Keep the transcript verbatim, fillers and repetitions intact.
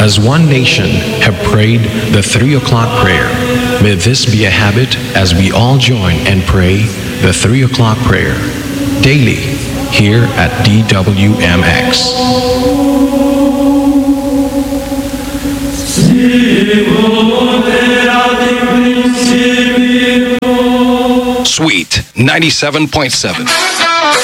as one nation, have prayed the three o'clock prayer. May this be a habit as we all join and pray the three o'clock prayer daily here at D W M X. Sweet ninety-seven point seven.